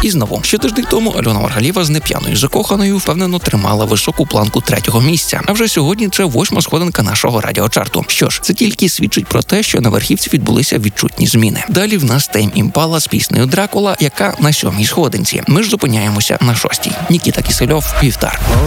І знову, ще тиждень тому Альона Маргалєва з «Неп'яною закоханою» впевнено тримала високу планку 3-го місця. А вже сьогодні це 8-ма сходинка нашого радіочарту. Що ж, це тільки свідчить про те, що на верхівці відбулися відчутні зміни. Далі в нас Тейм Імпала з піснею «Дракула», яка на 7-й сходинці. Ми ж зупиняємося на 6-й. Нікіта Кісельов, «Вівтар».